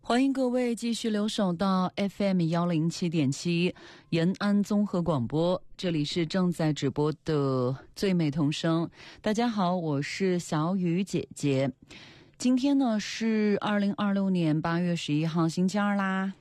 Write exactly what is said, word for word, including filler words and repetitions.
欢迎各位继续留守到 F M 一零七点七 延安综合广播，这里是正在直播的最美童声。大家好，我是小雨姐姐。今天呢是二零二六年八月十一号星期二啦。